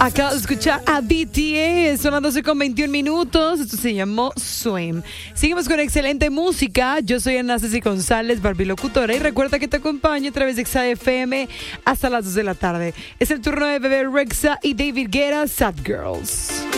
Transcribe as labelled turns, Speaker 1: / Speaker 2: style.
Speaker 1: Acabo de escuchar a BTS, son las 12:21. Esto se llamó Swim. Seguimos con excelente música. Yo soy Ana Ceci González, barbilocutora. Y recuerda que te acompaño a través de XAFM hasta las 2 de la tarde. Es el turno de Bebé Rexha y David Guetta, Sad Girls.